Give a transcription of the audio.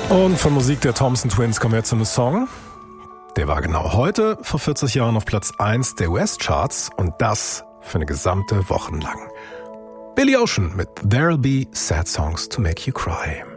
Und von Musik der Thompson Twins kommen wir zu einem Song. Der war genau heute vor 40 Jahren auf Platz 1 der US-Charts und das für eine gesamte Woche lang. Billy Ocean mit There'll Be Sad Songs to Make You Cry.